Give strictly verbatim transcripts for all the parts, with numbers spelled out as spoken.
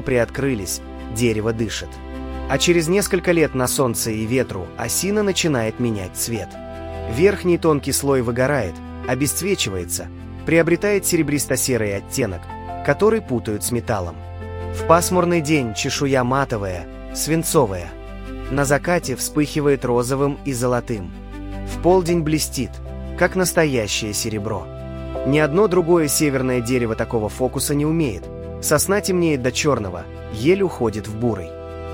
приоткрылись, дерево дышит. А через несколько лет на солнце и ветру осина начинает менять цвет. Верхний тонкий слой выгорает, обесцвечивается, приобретает серебристо-серый оттенок, который путают с металлом. В пасмурный день чешуя матовая, свинцовая. На закате вспыхивает розовым и золотым. В полдень блестит, как настоящее серебро. Ни одно другое северное дерево такого фокуса не умеет. Сосна темнеет до черного, ель уходит в бурый.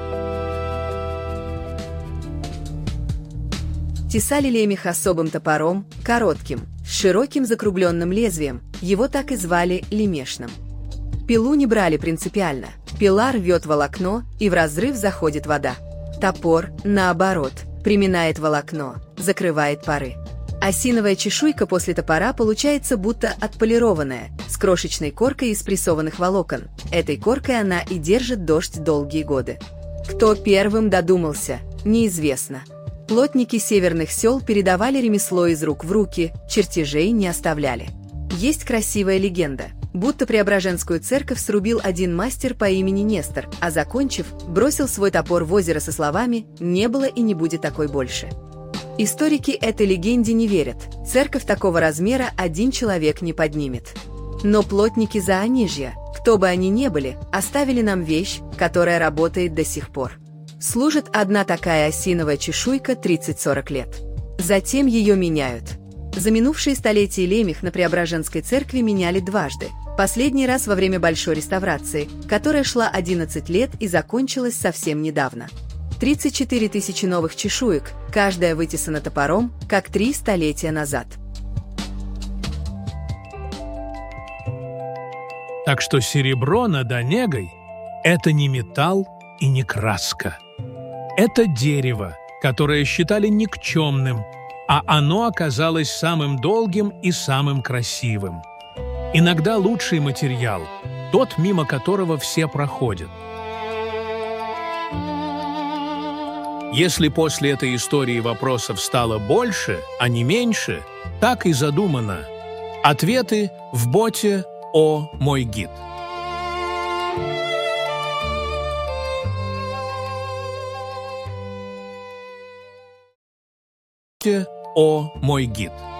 Тесали лемех особым топором, коротким, с широким закругленным лезвием, его так и звали лемешным. Пилу не брали принципиально, пила рвет волокно, и в разрыв заходит вода. Топор, наоборот, приминает волокно, закрывает поры. Осиновая чешуйка после топора получается будто отполированная, с крошечной коркой из прессованных волокон. Этой коркой она и держит дождь долгие годы. Кто первым додумался, неизвестно. Плотники северных сел передавали ремесло из рук в руки, чертежей не оставляли. Есть красивая легенда, будто Преображенскую церковь срубил один мастер по имени Нестор, а закончив, бросил свой топор в озеро со словами «не было и не будет такой больше». Историки этой легенде не верят, церковь такого размера один человек не поднимет. Но плотники Заонежья, кто бы они ни были, оставили нам вещь, которая работает до сих пор. Служит одна такая осиновая чешуйка тридцать-сорок лет. Затем ее меняют. За минувшие столетия лемех на Преображенской церкви меняли дважды. Последний раз во время Большой реставрации, которая шла одиннадцать лет и закончилась совсем недавно. тридцать четыре тысячи новых чешуек, каждая вытесана топором, как три столетия назад. Так что серебро над Онегой – это не металл и не краска. Это дерево, которое считали никчемным, а оно оказалось самым долгим и самым красивым. Иногда лучший материал – тот, мимо которого все проходят. Если после этой истории вопросов стало больше, а не меньше, так и задумано. Ответы в боте «О, мой гид». «О, мой гид».